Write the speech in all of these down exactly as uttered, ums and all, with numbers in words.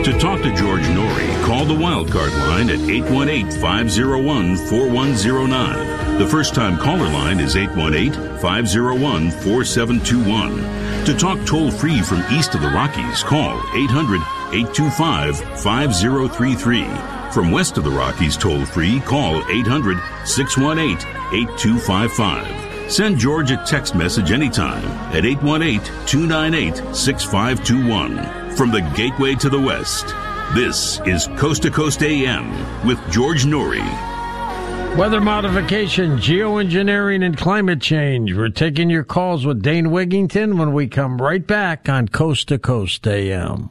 To talk to George Norrie, call the Wildcard line at eight one eight, five oh one, four one oh nine. The first-time caller line is eight one eight, five oh one, four seven two one. To talk toll-free from east of the Rockies, call eight hundred, eight two five, five oh three three. From west of the Rockies toll-free, call eight hundred, six one eight, eight two five five. Send George a text message anytime at eight one eight, two nine eight, six five two one. From the Gateway to the West, this is Coast to Coast A M with George Norrie. Weather modification, geoengineering, and climate change. We're taking your calls with Dane Wigington when we come right back on Coast to Coast A M.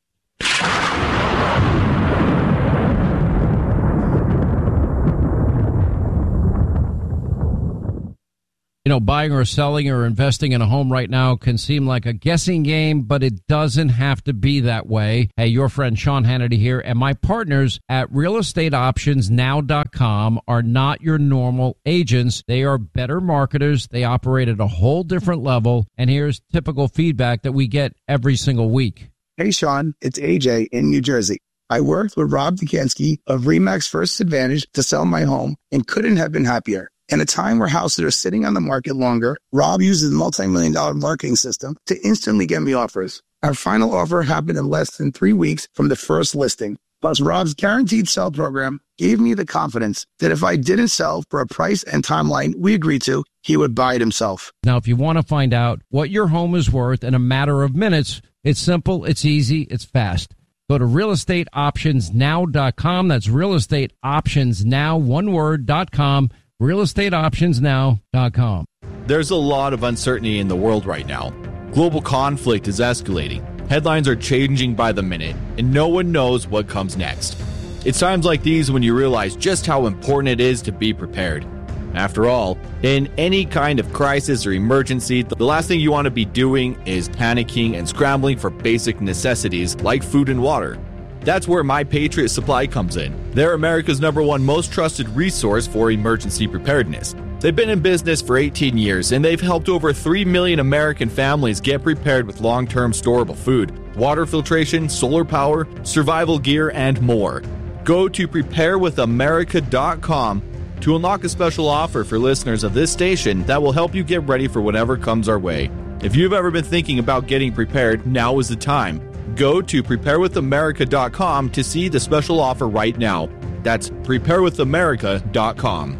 You know, buying or selling or investing in a home right now can seem like a guessing game, but it doesn't have to be that way. Hey, your friend Sean Hannity here, and my partners at real estate options now dot com are not your normal agents. They are better marketers. They operate at a whole different level, and here's typical feedback that we get every single week. Hey, Sean, it's A J in New Jersey. I worked with Rob Dukansky of RE/MAX First Advantage to sell my home and couldn't have been happier. In a time where houses are sitting on the market longer, Rob uses a multi-million dollar marketing system to instantly get me offers. Our final offer happened in less than three weeks from the first listing. Plus, Rob's guaranteed sell program gave me the confidence that if I didn't sell for a price and timeline we agreed to, he would buy it himself. Now, if you want to find out what your home is worth in a matter of minutes, it's simple, it's easy, it's fast. Go to real estate options now dot com. That's real estate options now, one word, dot com. real estate options now dot com. There's a lot of uncertainty in the world right now. Global conflict is escalating. Headlines are changing by the minute, and no one knows what comes next. It's times like these when you realize just how important it is to be prepared. After all, in any kind of crisis or emergency, the last thing you want to be doing is panicking and scrambling for basic necessities like food and water. That's where My Patriot Supply comes in. They're America's number one most trusted resource for emergency preparedness. They've been in business for eighteen years, and they've helped over three million American families get prepared with long-term storable food, water filtration, solar power, survival gear, and more. Go to prepare with america dot com to unlock a special offer for listeners of this station that will help you get ready for whatever comes our way. If you've ever been thinking about getting prepared, now is the time. Go to prepare with america dot com to see the special offer right now. That's prepare with america dot com.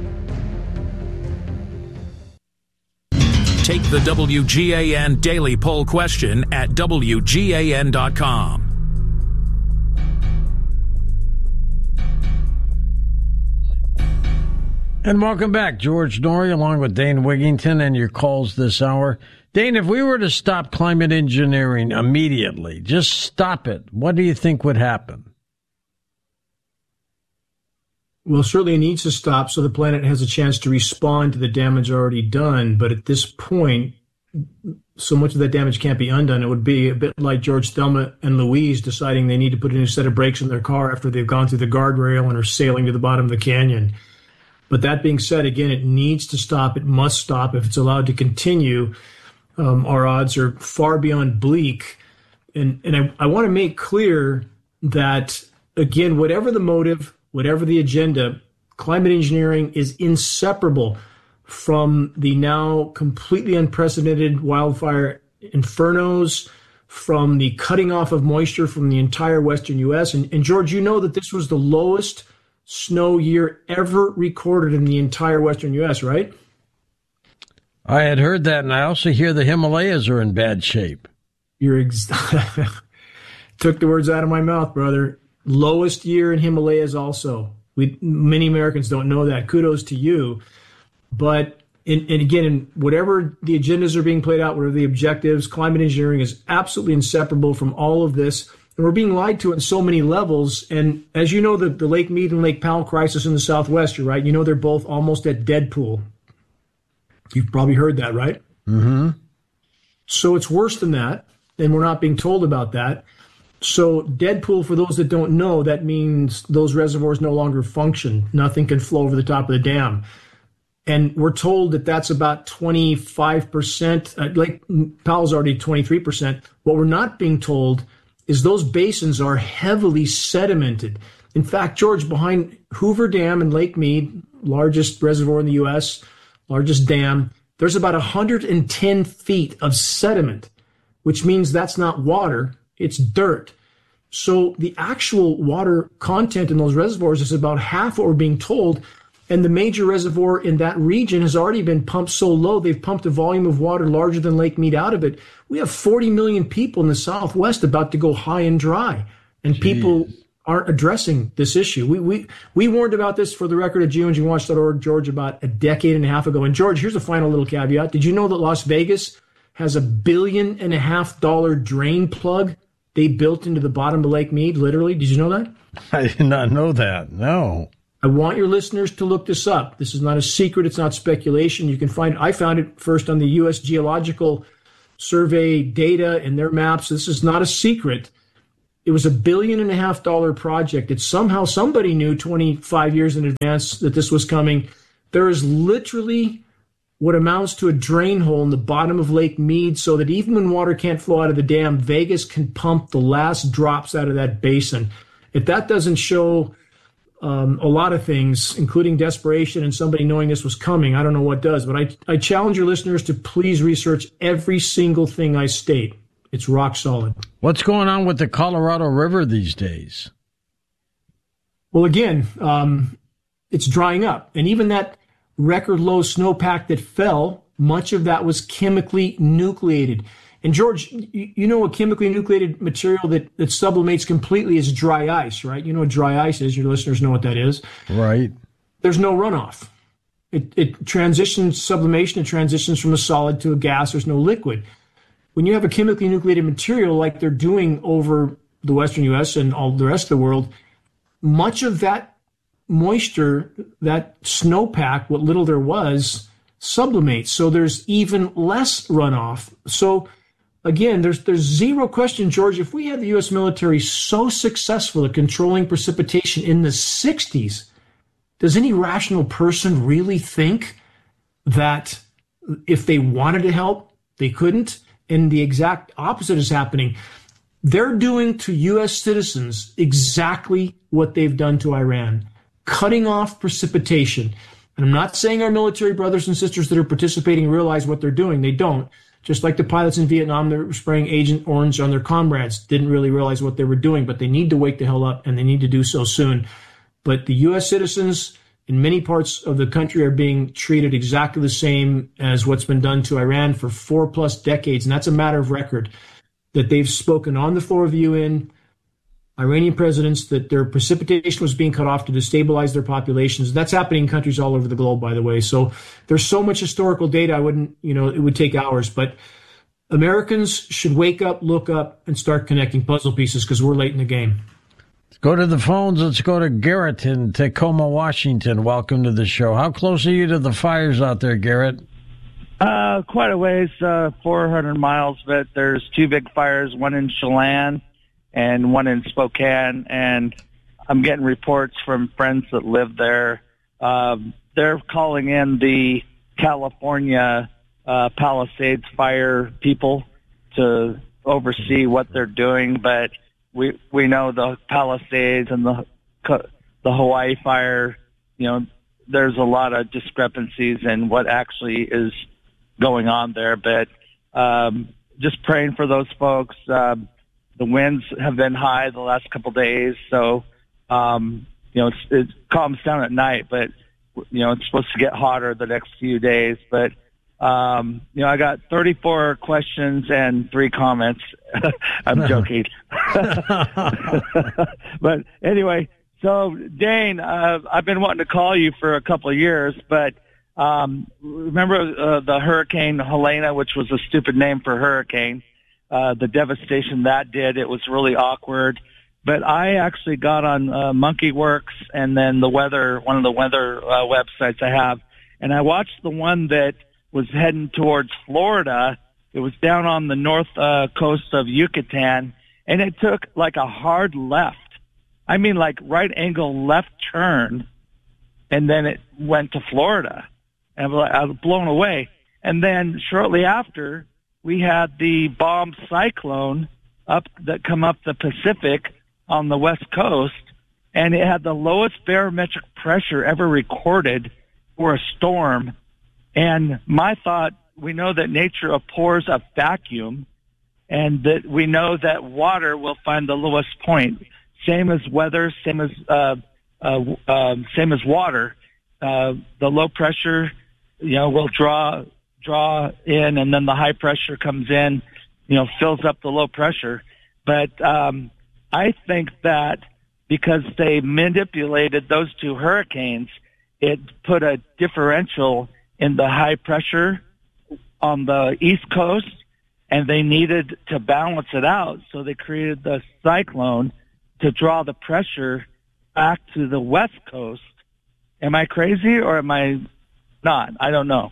Take the W G A N Daily Poll question at W G A N dot com. And welcome back, George Norrie, along with Dane Wigington, and your calls this hour. Dane, if we were to stop climate engineering immediately, just stop it, what do you think would happen? Well, certainly it needs to stop so the planet has a chance to respond to the damage already done. But at this point, so much of that damage can't be undone. It would be a bit like George, Thelma, and Louise deciding they need to put a new set of brakes in their car after they've gone through the guardrail and are sailing to the bottom of the canyon. But that being said, again, it needs to stop. It must stop. If it's allowed to continue, um, our odds are far beyond bleak. And, and I, I want to make clear that, again, whatever the motive, whatever the agenda, climate engineering is inseparable from the now completely unprecedented wildfire infernos, from the cutting off of moisture from the entire western U S. And, and George, you know that this was the lowest snow year ever recorded in the entire western U S, right? I had heard that, and I also hear the Himalayas are in bad shape. You're ex- took the words out of my mouth, brother. Lowest year in Himalayas also. We, many Americans don't know that. Kudos to you. But, in, and again, in whatever the agendas are being played out, whatever the objectives, climate engineering is absolutely inseparable from all of this. And we're being lied to at so many levels. And as you know, the, the Lake Mead and Lake Powell crisis in the Southwest, you're right. You know, they're both almost at Deadpool. You've probably heard that, right? Mm-hmm. So it's worse than that. And we're not being told about that. So Deadpool, for those that don't know, that means those reservoirs no longer function. Nothing can flow over the top of the dam. And we're told that that's about twenty-five percent. Uh, Lake Powell's already twenty-three percent. What we're not being told is those basins are heavily sedimented. In fact, George, behind Hoover Dam and Lake Mead, largest reservoir in the U S, largest dam, there's about one hundred ten feet of sediment, which means that's not water, it's dirt. So the actual water content in those reservoirs is about half what we're being told. And the major reservoir in that region has already been pumped so low, they've pumped a volume of water larger than Lake Mead out of it. We have forty million people in the Southwest about to go high and dry. And Jeez. People aren't addressing this issue. We we we warned about this, for the record, at geoengineering watch dot org, George, about a decade and a half ago. And George, here's a final little caveat. Did you know that Las Vegas has a billion and a half dollar drain plug they built into the bottom of Lake Mead, literally? Did you know that? I did not know that, no. I want your listeners to look this up. This is not a secret. It's not speculation. You can find, I found it first on the U S Geological Survey data and their maps. This is not a secret. It was a billion and a half dollar project. It somehow somebody knew twenty-five years in advance that this was coming. There is literally what amounts to a drain hole in the bottom of Lake Mead, so that even when water can't flow out of the dam, Vegas can pump the last drops out of that basin. If that doesn't show um, a lot of things, including desperation and somebody knowing this was coming, I don't know what does. But I, I challenge your listeners to please research every single thing I state. It's rock solid. What's going on with the Colorado River these days? Well, again, um, it's drying up. And even that record low snowpack that fell, much of that was chemically nucleated. And George, you, you know a chemically nucleated material that, that sublimates completely is dry ice, right? You know what dry ice is. Your listeners know what that is. Right. There's no runoff. It, it transitions, sublimation, it transitions from a solid to a gas. There's no liquid. When you have a chemically nucleated material like they're doing over the Western U S and all the rest of the world, much of that moisture, that snowpack, what little there was, sublimates. So there's even less runoff. So again, there's there's zero question, George, if we had the U S military so successful at controlling precipitation in the sixties, does any rational person really think that if they wanted to help, they couldn't? And the exact opposite is happening. They're doing to U S citizens exactly what they've done to Iran, cutting off precipitation. And I'm not saying our military brothers and sisters that are participating realize what they're doing. They don't. Just like the pilots in Vietnam, they're spraying Agent Orange on their comrades, didn't really realize what they were doing, but they need to wake the hell up, and they need to do so soon. But the U S citizens in many parts of the country are being treated exactly the same as what's been done to Iran for four plus decades. And that's a matter of record, that they've spoken on the floor of the U N, Iranian presidents, that their precipitation was being cut off to destabilize their populations. That's happening in countries all over the globe, by the way. So there's so much historical data, I wouldn't, you know, it would take hours. But Americans should wake up, look up, and start connecting puzzle pieces, because we're late in the game. Let's go to the phones. Let's go to Garrett in Tacoma, Washington. Welcome to the show. How close are you to the fires out there, Garrett? Uh, quite a ways, uh, four hundred miles, but there's two big fires, one in Chelan and one in Spokane, and I'm getting reports from friends that live there. Um, they're calling in the California uh, Palisades fire people to oversee what they're doing, but we we know the Palisades and the the Hawaii fire, you know, there's a lot of discrepancies in what actually is going on there, but um, just praying for those folks. Um, the winds have been high the last couple of days, so um, you know it's, it calms down at night, but you know it's supposed to get hotter the next few days. But um, you know I got thirty-four questions and three comments. I'm joking, but anyway. So Dane, uh, I've been wanting to call you for a couple of years, but Um, remember uh, the Hurricane Helena, which was a stupid name for hurricane, uh, the devastation that did. It was really awkward. But I actually got on uh, MonkeyWorks and then the weather, one of the weather uh, websites I have, and I watched the one that was heading towards Florida. It was down on the north uh, coast of Yucatan, and it took like a hard left. I mean, like right angle left turn, and then it went to Florida. And I was blown away. And then shortly after, we had the bomb cyclone up that come up the Pacific on the West Coast, and it had the lowest barometric pressure ever recorded for a storm. And my thought, we know that nature abhors a vacuum, and that we know that water will find the lowest point. Same as weather, same as uh, uh, uh, same as water. Uh, the low pressure, you know, will draw draw in, and then the high pressure comes in, you know, fills up the low pressure. But um, I think that because they manipulated those two hurricanes, it put a differential in the high pressure on the East Coast, and they needed to balance it out. So they created the cyclone to draw the pressure back to the West Coast. Am I crazy or am I not? I don't know.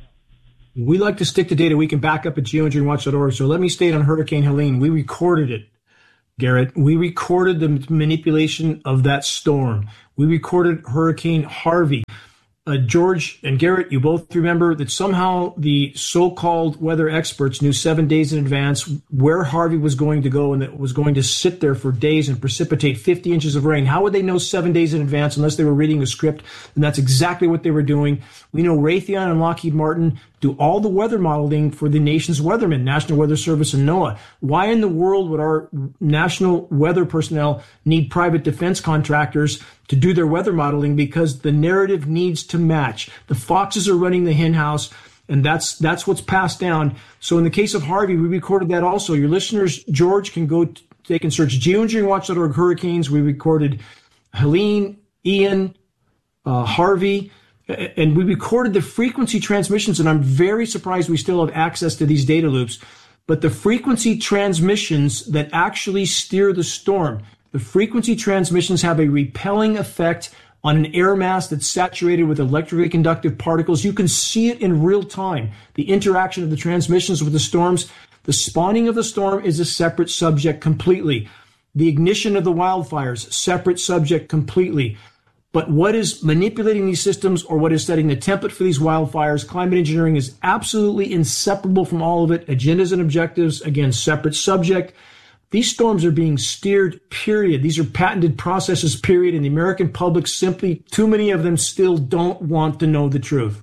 We like to stick to data we can back up at geoengineering watch dot org. So let me state on Hurricane Helene, we recorded it, Garrett. We recorded the manipulation of that storm. We recorded Hurricane Harvey. Uh, George and Garrett, you both remember that somehow the so-called weather experts knew seven days in advance where Harvey was going to go and that it was going to sit there for days and precipitate fifty inches of rain. How would they know seven days in advance unless they were reading a script? And that's exactly what they were doing. We know Raytheon and Lockheed Martin do all the weather modeling for the nation's weathermen, National Weather Service and NOAA. Why in the world would our national weather personnel need private defense contractors to do their weather modeling? Because the narrative needs to match. The foxes are running the hen house, and that's that's what's passed down. So in the case of Harvey, we recorded that also. Your listeners, George, can go, t- they can search geoengineering watch dot org hurricanes. We recorded Helene, Ian, uh, Harvey, and we recorded the frequency transmissions, and I'm very surprised we still have access to these data loops. But the frequency transmissions that actually steer the storm, the frequency transmissions have a repelling effect on an air mass that's saturated with electrically conductive particles. You can see it in real time, the interaction of the transmissions with the storms. The spawning of the storm is a separate subject completely. The ignition of the wildfires, separate subject completely. But what is manipulating these systems, or what is setting the template for these wildfires, climate engineering, is absolutely inseparable from all of it. Agendas and objectives, again, separate subject. These storms are being steered, period. These are patented processes, period. And the American public simply, too many of them still don't want to know the truth.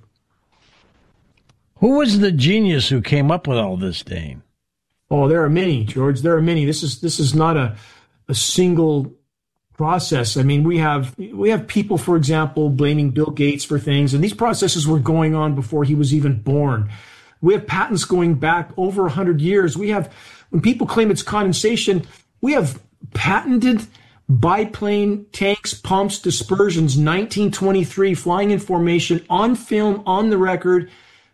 Who was the genius who came up with all this, Dane? Oh, there are many, George. There are many. This is this is not a a single process. I mean, we have we have people, for example, blaming Bill Gates for things, and these processes were going on before he was even born. We have patents going back over one hundred years. We have, when people claim it's condensation, we have patented biplane tanks, pumps, dispersions, nineteen twenty-three, flying in formation, on film, on the record,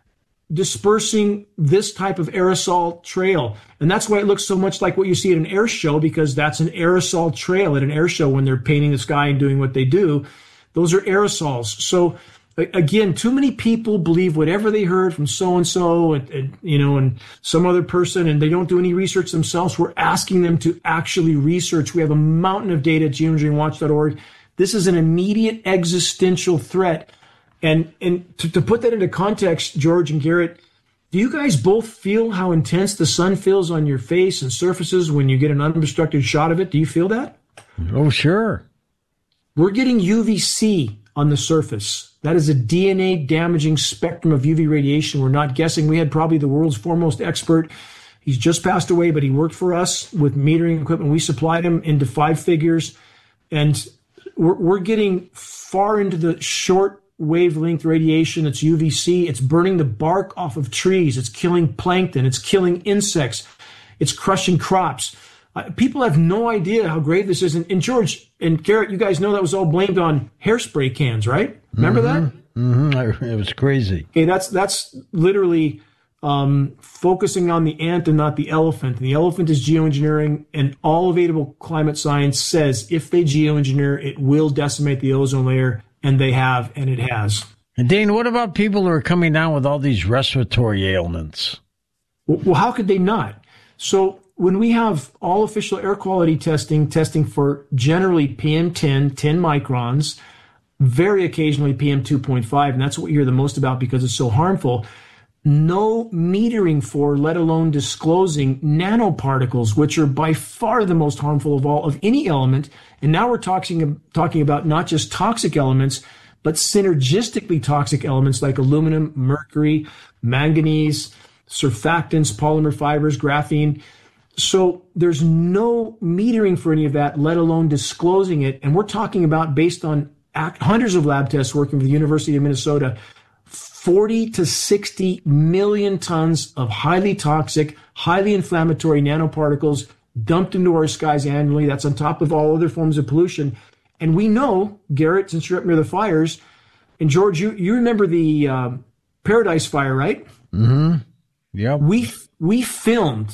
dispersing this type of aerosol trail. And that's why it looks so much like what you see at an air show, because that's an aerosol trail at an air show when they're painting the sky and doing what they do. Those are aerosols. So again, too many people believe whatever they heard from so-and-so and, and, you know, and some other person, and they don't do any research themselves. We're asking them to actually research. We have a mountain of data at geoengineering watch dot org. This is an immediate existential threat. And and to, to put that into context, George and Garrett, do you guys both feel how intense the sun feels on your face and surfaces when you get an unobstructed shot of it? Do you feel that? Oh, sure. We're getting U V C on the surface. That is a D N A damaging spectrum of U V radiation. We're not guessing. We had probably the world's foremost expert. He's just passed away, but he worked for us with metering equipment. We supplied him into five figures. And we're, we're getting far into the short wavelength radiation. It's U V C. It's burning the bark off of trees. It's killing plankton. It's killing insects. It's crushing crops. Uh, people have no idea how grave this is. And, and George and Garrett, you guys know that was all blamed on hairspray cans, right? Remember mm-hmm. that? Mm-hmm. It was crazy. Okay, that's that's literally um, focusing on the ant and not the elephant. And the elephant is geoengineering, and all available climate science says if they geoengineer, it will decimate the ozone layer. And they have, and it has. And Dane, what about people who are coming down with all these respiratory ailments? Well, how could they not? So when we have all official air quality testing, testing for generally P M ten, ten microns, very occasionally P M two point five, and that's what we hear the most about because it's so harmful. no metering for, let alone disclosing nanoparticles, which are by far the most harmful of all of any element. And now we're talking, talking about not just toxic elements, but synergistically toxic elements like aluminum, mercury, manganese, surfactants, polymer fibers, graphene. So there's no metering for any of that, let alone disclosing it. And we're talking about, based on hundreds of lab tests working with the University of Minnesota, forty to sixty million tons of highly toxic, highly inflammatory nanoparticles dumped into our skies annually. That's on top of all other forms of pollution. And we know, Garrett, since you're up near the fires, and George, you, you remember the uh, Paradise Fire, right? Mm-hmm. Yeah. We, we filmed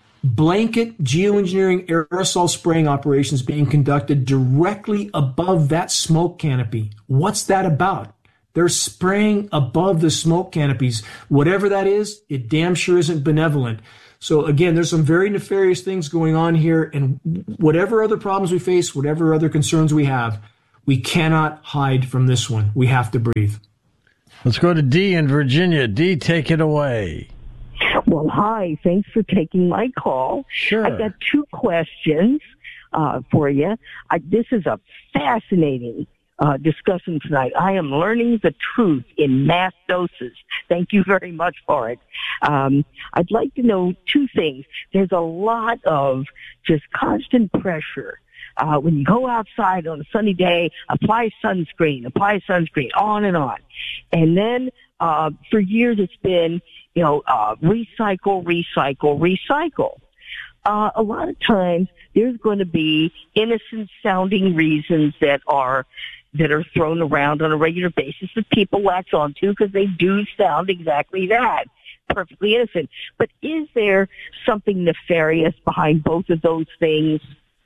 blanket geoengineering aerosol spraying operations being conducted directly above that smoke canopy. What's that about? They're spraying above the smoke canopies. Whatever that is, it damn sure isn't benevolent. So again, there's some very nefarious things going on here, and whatever other problems we face, whatever other concerns we have, we cannot hide from this one. We have to breathe. Let's go to Dee in Virginia. Dee, take it away. Well, hi. Thanks for taking my call. Sure. I've got two questions uh, for you. I, this is a fascinating uh, discussion tonight. I am learning the truth in mass doses. Thank you very much for it. Um, I'd like to know two things. There's a lot of just constant pressure. Uh, when you go outside on a sunny day, apply sunscreen, apply sunscreen, on and on. And then uh, for years it's been, you know, uh, recycle, recycle, recycle. Uh, a lot of times there's going to be innocent sounding reasons that are, that are thrown around on a regular basis that people latch onto because they do sound exactly that. Perfectly innocent. But is there something nefarious behind both of those things?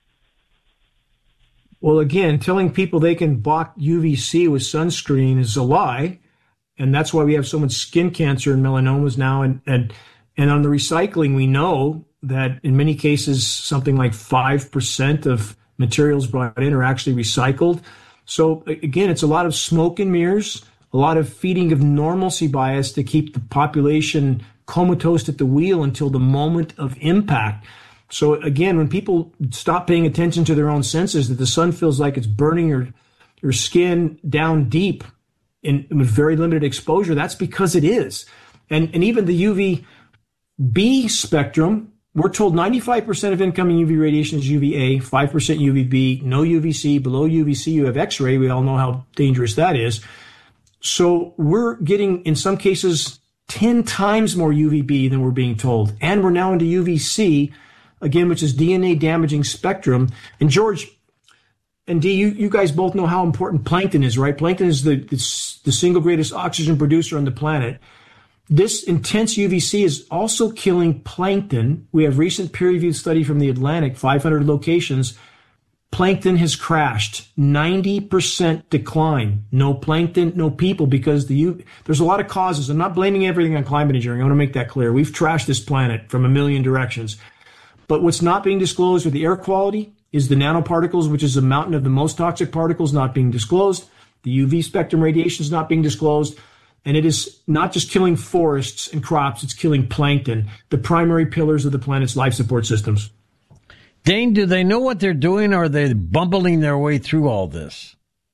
Well, again, telling people they can block U V C with sunscreen is a lie. And that's why we have so much skin cancer and melanomas now. And, and, and on the recycling, we know that in many cases, something like five percent of materials brought in are actually recycled. So again, it's a lot of smoke and mirrors, a lot of feeding of normalcy bias to keep the population comatose at the wheel until the moment of impact. So again, when people stop paying attention to their own senses, that the sun feels like it's burning your, your skin down deep in, with very limited exposure, that's because it is. And, and even the U V B spectrum, we're told ninety-five percent of incoming U V radiation is U V A, five percent U V B, no U V C. Below U V C, you have X-ray. We all know how dangerous that is. So we're getting, in some cases, ten times more U V B than we're being told. And we're now into U V C, again, which is D N A damaging spectrum. And George and Dee, you, you guys both know how important plankton is, right? Plankton is the, the, the single greatest oxygen producer on the planet. This intense U V C is also killing plankton. We have recent peer-reviewed study from the Atlantic, five hundred locations. Plankton has crashed, ninety percent decline. No plankton, no people, because the U- there's a lot of causes. I'm not blaming everything on climate engineering. I want to make that clear. We've trashed this planet from a million directions. But what's not being disclosed with the air quality is the nanoparticles, which is a mountain of the most toxic particles not being disclosed. The U V spectrum radiation is not being disclosed. And it is not just killing forests and crops, it's killing plankton, the primary pillars of the planet's life support systems. Dane, do they know what they're doing, or are they bumbling their way through all this?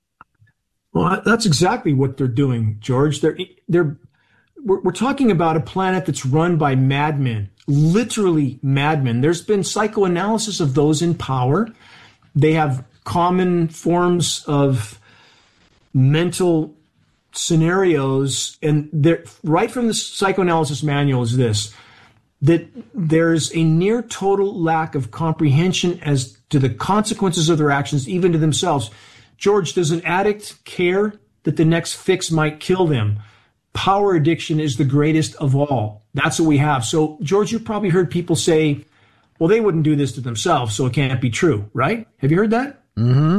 Well, that's exactly what they're doing, George. They're, they're, we're, we're talking about a planet that's run by madmen, literally madmen. There's been psychoanalysis of those in power. They have common forms of mental scenarios, and they're, right from the psychoanalysis manual is this, that there's a near total lack of comprehension as to the consequences of their actions, even to themselves. George, does an addict care that the next fix might kill them? Power addiction is the greatest of all. That's what we have. So, George, you've probably heard people say, well, they wouldn't do this to themselves, so it can't be true, right? Have you heard that? Mm-hmm.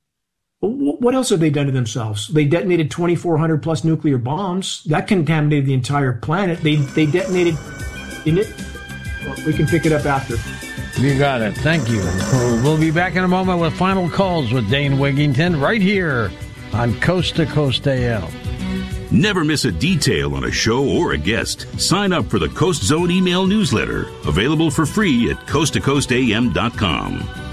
What else have they done to themselves? They detonated twenty-four hundred plus nuclear bombs. That contaminated the entire planet. They they detonated in it. Well, we can pick it up after. You got it. Thank you. We'll be back in a moment with final calls with Dane Wigington right here on Coast to Coast A M. Never miss a detail on a show or a guest. Sign up for the Coast Zone email newsletter, available for free at coast to coast a m dot com.